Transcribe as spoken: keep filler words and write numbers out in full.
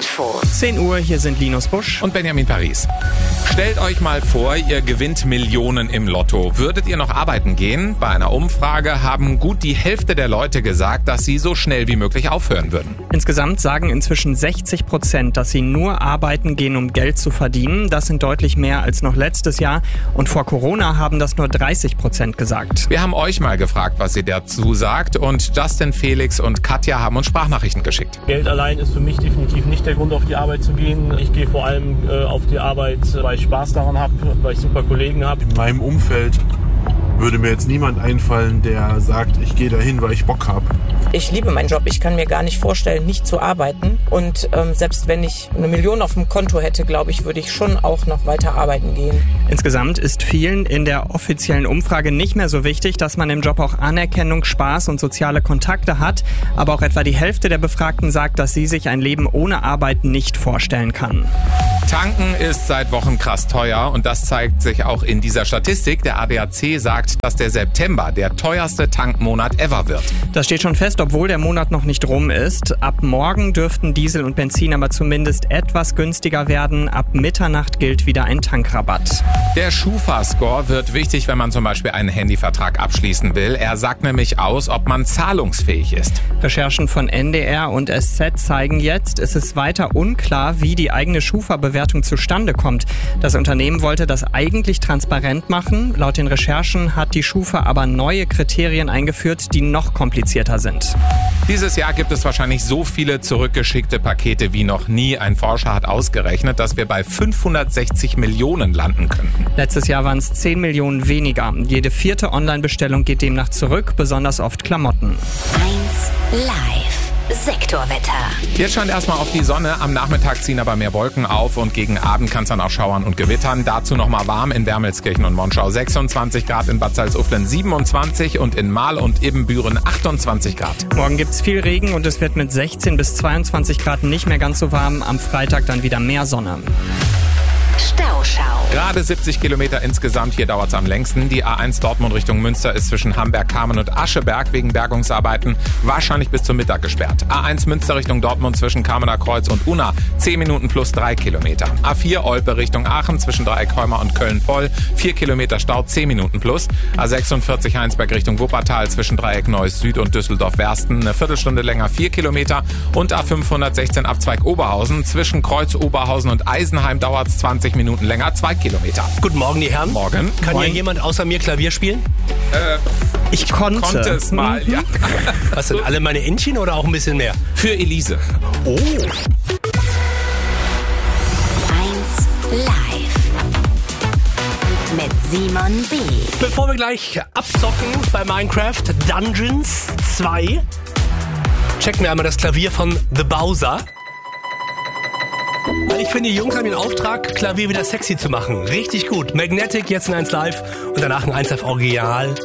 Info. zehn Uhr, hier sind Linus Busch und Benjamin Paris. Stellt euch mal vor, ihr gewinnt Millionen im Lotto. Würdet ihr noch arbeiten gehen? Bei einer Umfrage haben gut die Hälfte der Leute gesagt, dass sie so schnell wie möglich aufhören würden. Insgesamt sagen inzwischen sechzig Prozent, dass sie nur arbeiten gehen, um Geld zu verdienen. Das sind deutlich mehr als noch letztes Jahr. Und vor Corona haben das nur dreißig Prozent gesagt. Wir haben euch mal gefragt, was ihr dazu sagt. Und Justin, Felix und Katja haben uns Sprachnachrichten geschickt. Geld allein ist für mich definitiv nicht der Grund, auf die Arbeit zu gehen. Ich gehe vor allem äh, auf die Arbeit, weil ich Spaß daran habe, weil ich super Kollegen habe. In meinem Umfeld würde mir jetzt niemand einfallen, der sagt, ich gehe dahin, weil ich Bock habe. Ich liebe meinen Job. Ich kann mir gar nicht vorstellen, nicht zu arbeiten. Und ähm, selbst wenn ich eine Million auf dem Konto hätte, glaube ich, würde ich schon auch noch weiter arbeiten gehen. Insgesamt ist vielen in der offiziellen Umfrage nicht mehr so wichtig, dass man im Job auch Anerkennung, Spaß und soziale Kontakte hat. Aber auch etwa die Hälfte der Befragten sagt, dass sie sich ein Leben ohne Arbeit nicht vorstellen kann. Tanken ist seit Wochen krass teuer und das zeigt sich auch in dieser Statistik. Der A D A C sagt, dass der September der teuerste Tankmonat ever wird. Das steht schon fest, obwohl der Monat noch nicht rum ist. Ab morgen dürften Diesel und Benzin aber zumindest etwas günstiger werden. Ab Mitternacht gilt wieder ein Tankrabatt. Der Schufa-Score wird wichtig, wenn man zum Beispiel einen Handyvertrag abschließen will. Er sagt nämlich aus, ob man zahlungsfähig ist. Recherchen von N D R und S Z zeigen jetzt, es ist weiter unklar, wie die eigene Schufa-Bewertung zustande kommt. Das Unternehmen wollte das eigentlich transparent machen. Laut den Recherchen hat die Schufa aber neue Kriterien eingeführt, die noch komplizierter sind. Dieses Jahr gibt es wahrscheinlich so viele zurückgeschickte Pakete wie noch nie. Ein Forscher hat ausgerechnet, dass wir bei fünfhundertsechzig Millionen landen könnten. Letztes Jahr waren es zehn Millionen weniger. Jede vierte Online-Bestellung geht demnach zurück, besonders oft Klamotten. eins Live. Sektorwetter. Jetzt scheint erstmal auf die Sonne, am Nachmittag ziehen aber mehr Wolken auf und gegen Abend kann es dann auch schauern und gewittern. Dazu nochmal warm in Wermelskirchen und Monschau sechsundzwanzig Grad, in Bad Salzuflen siebenundzwanzig und in Marl und Ibbenbüren achtundzwanzig Grad. Morgen gibt's viel Regen und es wird mit sechzehn bis zweiundzwanzig Grad nicht mehr ganz so warm. Am Freitag dann wieder mehr Sonne. Stauschau. Gerade siebzig Kilometer insgesamt, hier dauert es am längsten. Die A eins Dortmund Richtung Münster ist zwischen Hamberg, Kamen und Ascheberg wegen Bergungsarbeiten wahrscheinlich bis zum Mittag gesperrt. A eins Münster Richtung Dortmund zwischen Kamener Kreuz und Unna zehn Minuten plus drei Kilometer. A vier Olpe Richtung Aachen zwischen Dreieckholmer und Köln-Poll vier Kilometer Stau, zehn Minuten plus. A sechsundvierzig Heinsberg Richtung Wuppertal zwischen Dreieck Neuss Süd und Düsseldorf-Wersten eine Viertelstunde länger, vier Kilometer. Und A fünfhundertsechzehn Abzweig Oberhausen zwischen Kreuz Oberhausen und Eisenheim dauert es zwanzig Minuten länger, zwei Kilometer. Guten Morgen, die Herren. Morgen. Kann Moin. hier jemand außer mir Klavier spielen? Äh, Ich konnte. konnte es mal, ja. Was sind alle meine Entchen oder auch ein bisschen mehr? Für Elise. Oh. eins Live. Mit Simon B. Bevor wir gleich abzocken bei Minecraft Dungeons zwei, checken wir einmal das Klavier von The Bowser. Weil ich finde, die Jungs haben den Auftrag, Klavier wieder sexy zu machen. Richtig gut. Magnetic jetzt in eins Live und danach ein eins Live Original.